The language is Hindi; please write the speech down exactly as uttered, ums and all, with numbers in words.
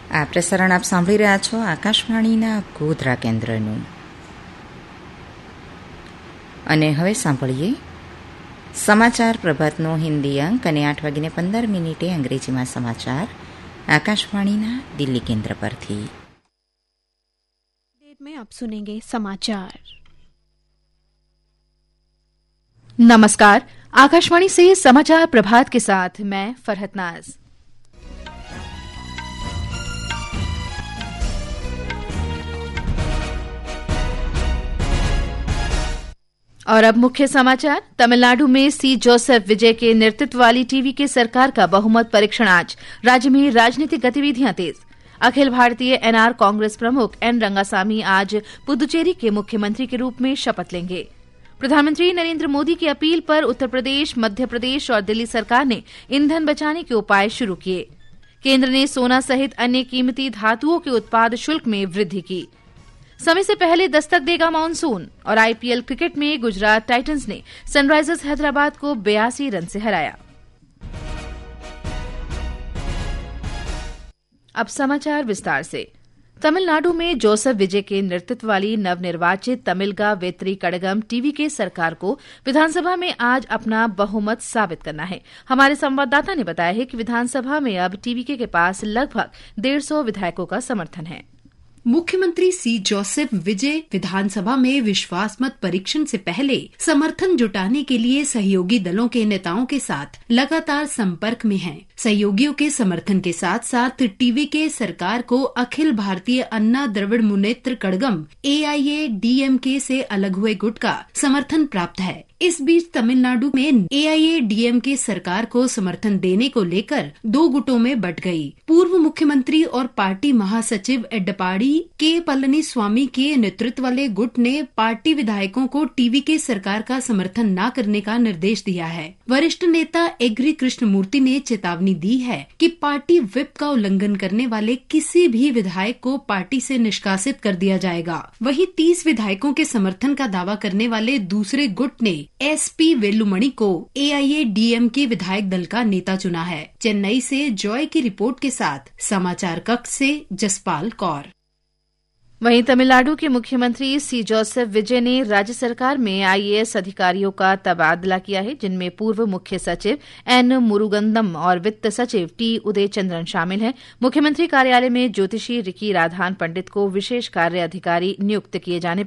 આ પ્રસારણ આપ સાંભળી રહ્યા છો આકાશવાણીના ગોધરા કેન્દ્રનું. અને હવે સાંભળીએ સમાચાર પ્રભાતનો હિન્દી અંક અને આઠ વાગીને પંદર મિનિટે અંગ્રેજીમાં સમાચાર આકાशवाणीના દિલ્હી કેન્દ્ર પરથી. में आप सुनेंगे समाचार. नमस्कार, आकाशवाणी से समाचार प्रभात के साथ मैं फरहत नाज. और अब मुख्य समाचार. तमिलनाडु में सी जोसेफ विजय के नेतृत्व वाली टीवी के सरकार का बहुमत परीक्षण आज. राज्य में राजनीतिक गतिविधियां तेज. अखिल भारतीय एनआर कांग्रेस प्रमुख एन रंगासामी आज पुदुचेरी के मुख्यमंत्री के रूप में शपथ लेंगे. प्रधानमंत्री नरेंद्र मोदी की अपील पर उत्तर प्रदेश, मध्य प्रदेश और दिल्ली सरकार ने ईंधन बचाने के उपाय शुरू किए. केंद्र ने सोना सहित अन्य कीमती धातुओं के उत्पाद शुल्क में वृद्धि की. समय से पहले दस्तक देगा मानसून. और आईपीएल क्रिकेट में गुजरात टाइटंस ने सनराइजर्स हैदराबाद को बयासी रन से हराया. अब समाचार विस्तार से. तमिलनाडु में जोसेफ विजय के नेतृत्व वाली नवनिर्वाचित तमिलगा वेत्री कड़गम टीवी के सरकार को विधानसभा में आज अपना बहुमत साबित करना है. हमारे संवाददाता ने बताया है कि विधानसभा में अब टीवीके के पास लगभग डेढ़ सौ विधायकों का समर्थन है. मुख्यमंत्री सी जोसेफ विजय विधानसभा में विश्वास मत परीक्षण से पहले समर्थन जुटाने के लिए सहयोगी दलों के नेताओं के साथ लगातार संपर्क में हैं. सहयोगियों के समर्थन के साथ साथ टीवी के सरकार को अखिल भारतीय अन्ना द्रविड़ मुनेत्र कड़गम एआईएडीएमके से अलग हुए गुट का समर्थन प्राप्त है. इस बीच तमिलनाडु में एआईएडीएमके सरकार को समर्थन देने को लेकर दो गुटों में बंट गई. पूर्व मुख्यमंत्री और पार्टी महासचिव एडप्पाडी के पलनीस्वामी के नेतृत्व वाले गुट ने पार्टी विधायकों को टीवी के सरकार का समर्थन न करने का निर्देश दिया है. वरिष्ठ नेता एग्री कृष्णमूर्ति ने चेतावनी दी है कि पार्टी व्हिप का उल्लंघन करने वाले किसी भी विधायक को पार्टी से निष्कासित कर दिया जाएगा. वहीं तीस विधायकों के समर्थन का दावा करने वाले दूसरे गुट ने एसपी वेलुमणि को एआईएडीएमके विधायक दल का नेता चुना है. चेन्नई से जॉय की रिपोर्ट के साथ समाचार कक्ष से जसपाल कौर. वहीं तमिलनाडु के मुख्यमंत्री सी जोसेफ विजय ने राज्य सरकार में आईएएस अधिकारियों का तबादला किया है, जिनमें पूर्व मुख्य सचिव एन मुरुगंदम और वित्त सचिव टी उदय चंद्रन शामिल हैं. मुख्यमंत्री कार्यालय में ज्योतिषी रिकी राधान पंडित को विशेष कार्य अधिकारी नियुक्त किए जाने